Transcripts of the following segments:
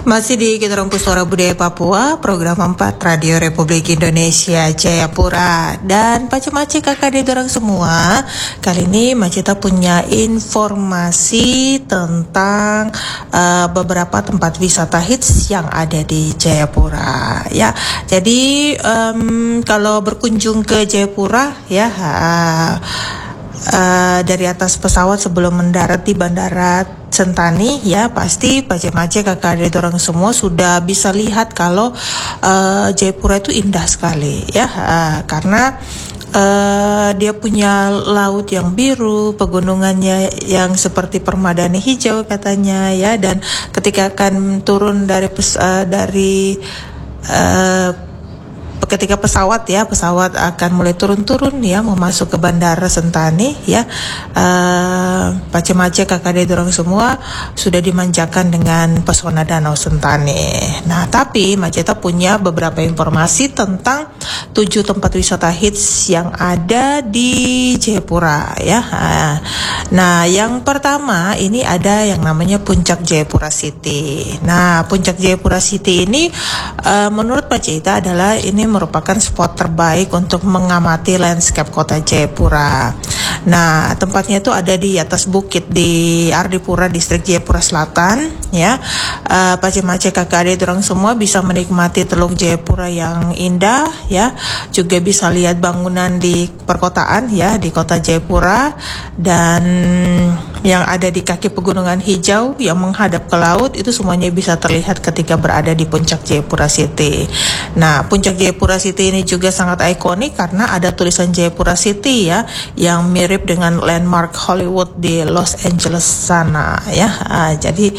Masih di Kita Rungkus Suara Budaya Papua, program 4 Radio Republik Indonesia Jayapura. Dan Pace-Mace KKD dorang semua. Kali ini Macita punya informasi tentang beberapa tempat wisata hits yang ada di Jayapura. Ya, jadi kalau berkunjung ke Jayapura ya, dari atas pesawat sebelum mendarat di Bandara Sentani ya, pasti Pace-Mace KKD orang semua sudah bisa lihat kalau Jayapura itu indah sekali ya, karena dia punya laut yang biru, pegunungannya yang seperti permadani hijau katanya ya, dan ketika akan turun ketika pesawat akan mulai turun ya, mau masuk ke Bandara Sentani ya, Pace-Mace KKD dorang semua sudah dimanjakan dengan pesona Danau Sentani. Nah, tapi Maceta punya beberapa informasi tentang 7 tempat wisata hits yang ada di Jayapura ya. Nah, yang pertama ini ada yang namanya Puncak Jayapura City. Nah, Puncak Jayapura City ini menurut Maceta adalah ini merupakan spot terbaik untuk mengamati landscape kota Jayapura. Nah, tempatnya itu ada di atas bukit di Ardipura, distrik Jayapura Selatan ya. Pace-Mace KKD dorang semua bisa menikmati Teluk Jayapura yang indah ya, juga bisa lihat bangunan di perkotaan ya, di kota Jayapura, dan yang ada di kaki pegunungan hijau yang menghadap ke laut, itu semuanya bisa terlihat ketika berada di Puncak Jayapura City. Nah, Puncak Jayapura City ini juga sangat ikonik karena ada tulisan Jayapura City ya, yang mirip dengan landmark Hollywood di Los Angeles sana ya. Jadi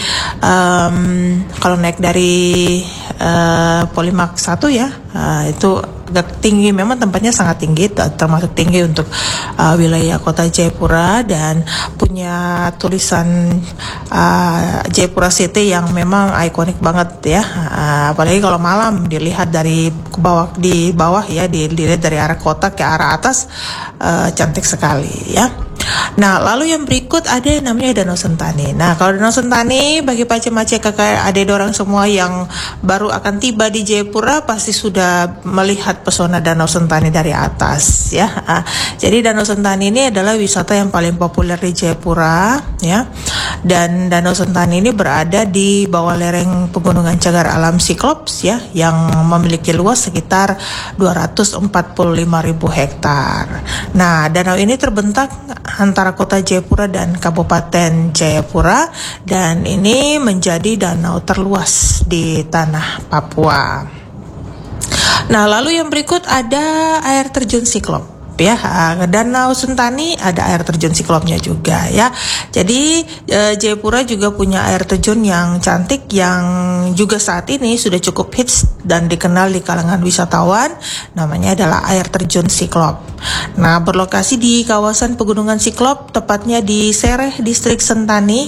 kalau naik dari Polimark 1 ya, itu agak tinggi, memang tempatnya sangat tinggi, termasuk tinggi untuk wilayah kota Jayapura, dan punya tulisan Jayapura City yang memang ikonik banget ya. Apalagi kalau malam dilihat dari di bawah ya, dilihat dari arah kota ke arah atas, cantik sekali ya. Nah, lalu yang berikut ada yang namanya Danau Sentani. Nah, kalau Danau Sentani bagi Pace-Mace kakak adik orang semua yang baru akan tiba di Jayapura pasti sudah melihat pesona Danau Sentani dari atas ya. Jadi Danau Sentani ini adalah wisata yang paling populer di Jayapura ya. Dan Danau Sentani ini berada di bawah lereng pegunungan cagar alam Cyclops ya, yang memiliki luas sekitar 245.000 hektar. Nah, danau ini terbentang antara kota Jayapura dan Kabupaten Jayapura, dan ini menjadi danau terluas di tanah Papua. Nah, lalu yang berikut ada air terjun Cyclops ya. Danau Sentani ada air terjun Cyclopsnya juga ya. Jadi Jayapura juga punya air terjun yang cantik yang juga saat ini sudah cukup hits dan dikenal di kalangan wisatawan. Namanya adalah air terjun Cyclops. Nah, berlokasi di kawasan pegunungan Cyclops, tepatnya di Sereh, distrik Sentani,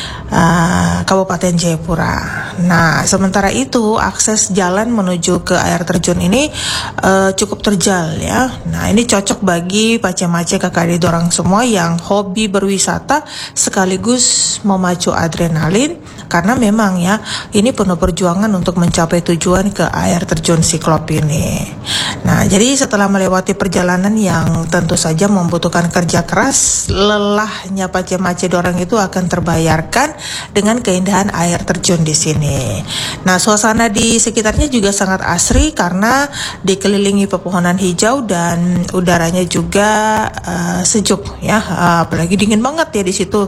Kabupaten Jayapura. Nah, sementara itu akses jalan menuju ke air terjun ini cukup terjal ya. Nah, ini cocok bagi Pace-Mace KKD dorang semua yang hobi berwisata sekaligus memacu adrenalin, karena memang ya ini penuh perjuangan untuk mencapai tujuan ke air terjun Cyclops ini. Nah, jadi setelah melewati perjalanan yang tentu saja membutuhkan kerja keras, lelahnya Pace-Mace dorang itu akan terbayarkan dengan keindahan air terjun di sini. Nah, suasana di sekitarnya juga sangat asri karena dikelilingi pepohonan hijau dan udaranya juga sejuk ya, apalagi dingin banget ya di situ.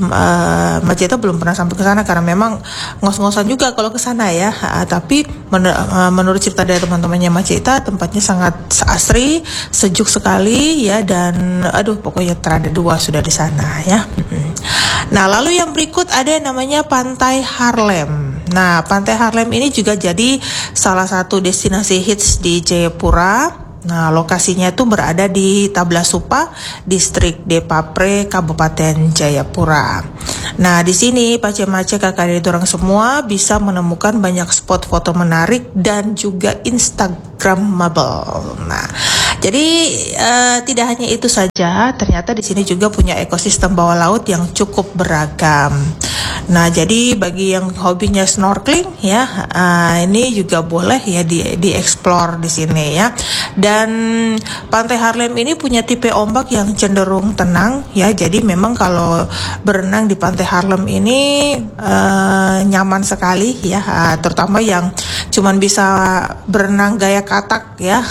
Maceta belum pernah sampai ke sana karena memang ngos-ngosan juga kalau ke sana ya. Tapi menurut cerita dari teman-temannya Maceta, tempatnya sangat asri, sejuk sekali ya, dan pokoknya terada dua sudah di sana ya. Nah, lalu yang berikut ada yang namanya Pantai Harlem. Nah, Pantai Harlem ini juga jadi salah satu destinasi hits di Jayapura. Nah, lokasinya itu berada di Tablasupa, distrik Depapre, Kabupaten Jayapura. Nah, di sini Pace-Mace KKD orang semua bisa menemukan banyak spot foto menarik dan juga Instagramable. Nah, jadi tidak hanya itu saja, ternyata di sini juga punya ekosistem bawah laut yang cukup beragam. Nah, jadi bagi yang hobinya snorkeling ya, ini juga boleh ya dieksplor di sini ya. Dan Pantai Harlem ini punya tipe ombak yang cenderung tenang ya. Jadi memang kalau berenang di Pantai Harlem ini nyaman sekali ya, terutama yang cuman bisa berenang gaya katak ya.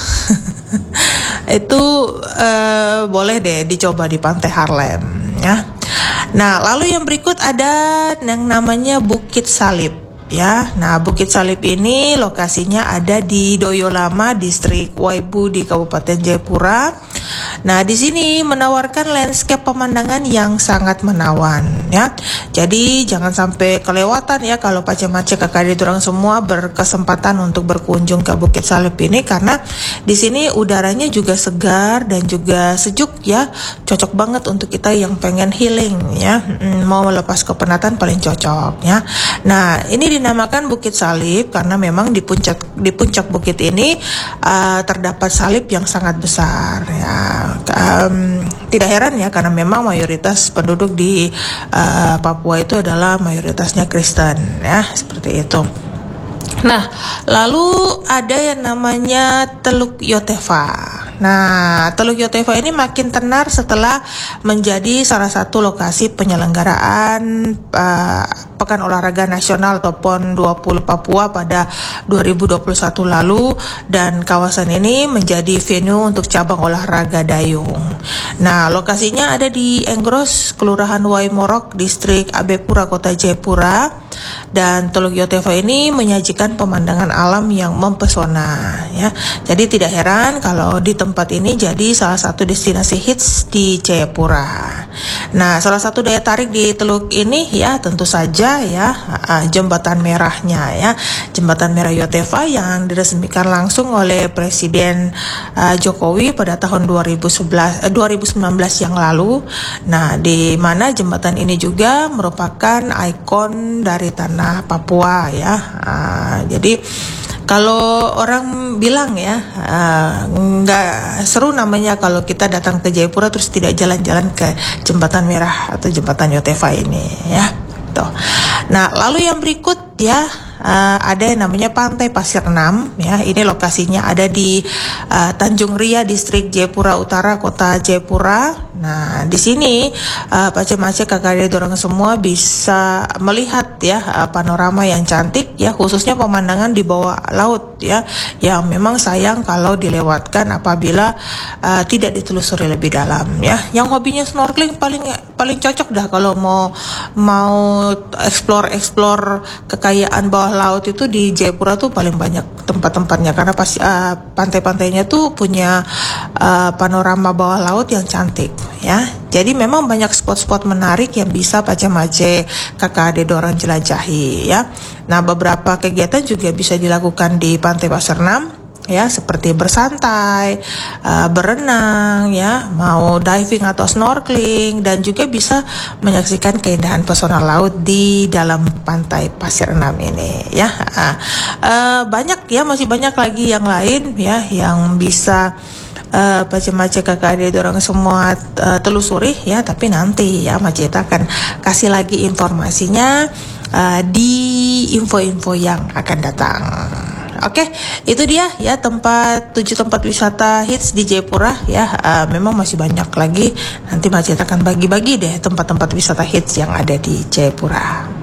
Itu boleh deh dicoba di Pantai Harlem ya. Nah, lalu yang berikut ada yang namanya Bukit Salib ya. Nah, Bukit Salib ini lokasinya ada di Doyolama, distrik Waibu di Kabupaten Jayapura. Nah, di sini menawarkan landscape pemandangan yang sangat menawan ya. Jadi jangan sampai kelewatan ya kalau Pace-Mace KKD Dorang semua berkesempatan untuk berkunjung ke Bukit Salib ini, karena di sini udaranya juga segar dan juga sejuk ya. Cocok banget untuk kita yang pengen healing ya. Mau melepas kepenatan paling cocok ya. Nah, ini dinamakan Bukit Salib karena memang di puncak bukit ini terdapat salib yang sangat besar ya. Tidak heran ya karena memang mayoritas penduduk di Papua itu adalah mayoritasnya Kristen ya, seperti itu. Nah, lalu ada yang namanya Teluk Yotefa. Nah, Teluk Yotefa ini makin tenar setelah menjadi salah satu lokasi penyelenggaraan Pekan Olahraga Nasional atau PON 20 Papua pada 2021 lalu, dan kawasan ini menjadi venue untuk cabang olahraga dayung. Nah, lokasinya ada di Enggros, Kelurahan Waimorok, Distrik Abepura, Kota Jayapura. Dan Teluk Yotefa ini menyajikan pemandangan alam yang mempesona ya. Jadi tidak heran kalau di tempat ini jadi salah satu destinasi hits di Jayapura. Nah, salah satu daya tarik di teluk ini ya tentu saja ya jembatan merahnya ya. Jembatan Merah Yotefa yang diresmikan langsung oleh Presiden Jokowi pada tahun 2019 yang lalu. Nah, di mana jembatan ini juga merupakan ikon dari tanah Papua ya. Jadi kalau orang bilang ya nggak seru namanya kalau kita datang ke Jayapura terus tidak jalan-jalan ke Jembatan Merah atau Jembatan Yotefa ini ya. Tuh. Nah, lalu yang berikut ya ada yang namanya Pantai Pasir Enam ya. Ini lokasinya ada di Tanjung Ria, Distrik Jayapura Utara, Kota Jayapura. Nah, di sini Pace-Mace KKD Dorang semua bisa melihat ya panorama yang cantik ya, khususnya pemandangan di bawah laut ya, yang memang sayang kalau dilewatkan apabila tidak ditelusuri lebih dalam ya. Yang hobinya snorkeling paling cocok dah kalau mau explore kekayaan bawah laut itu di Jayapura tuh paling banyak tempat-tempatnya, karena pantai-pantainya tuh punya panorama bawah laut yang cantik ya. Jadi memang banyak spot-spot menarik yang bisa Pace-Mace KKD Dorang jelajahi ya. Nah, beberapa kegiatan juga bisa dilakukan di Pantai Pasir Enam ya, seperti bersantai, berenang ya, mau diving atau snorkeling, dan juga bisa menyaksikan keindahan pesona laut di dalam Pantai Pasir Enam ini ya. Banyak ya, masih banyak lagi yang lain ya yang bisa Pace-Mace KKD Dorang semua telusuri ya, tapi nanti ya Mace akan kasih lagi informasinya di info-info yang akan datang. Oke, itu dia ya 7 tempat wisata hits di Jayapura ya. Memang masih banyak lagi, nanti Mace akan bagi-bagi deh tempat-tempat wisata hits yang ada di Jayapura.